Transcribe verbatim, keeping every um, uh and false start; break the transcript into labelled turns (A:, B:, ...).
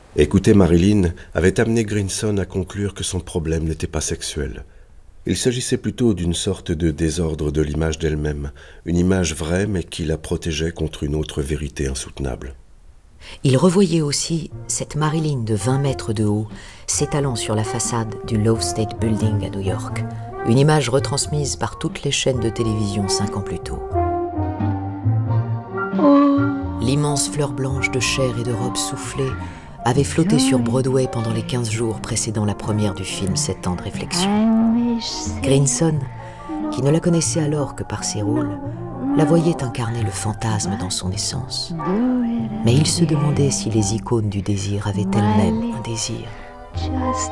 A: Écouter Marilyn avait amené Grinson à conclure que son problème n'était pas sexuel. Il s'agissait plutôt d'une sorte de désordre de l'image d'elle-même, une image vraie mais qui la protégeait contre une autre vérité insoutenable.
B: Il revoyait aussi cette Marilyn de vingt mètres de haut s'étalant sur la façade du Lowe State Building à New York, une image retransmise par toutes les chaînes de télévision cinq ans plus tôt. L'immense fleur blanche de chair et de robe soufflée avait flotté sur Broadway pendant les quinze jours précédant la première du film Sept ans de réflexion. Grinson, qui ne la connaissait alors que par ses rôles, la voyait incarner le fantasme dans son essence. Mais il se demandait si les icônes du désir avaient elles-mêmes un désir.